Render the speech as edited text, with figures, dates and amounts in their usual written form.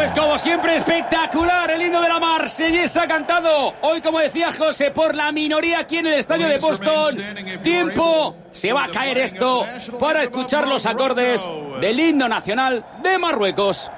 Pues como siempre, espectacular el himno de la Marsellesa cantado hoy, como decía José, por la minoría aquí en el estadio de Boston. Tiempo, se va a caer esto para escuchar los acordes del himno nacional de Marruecos.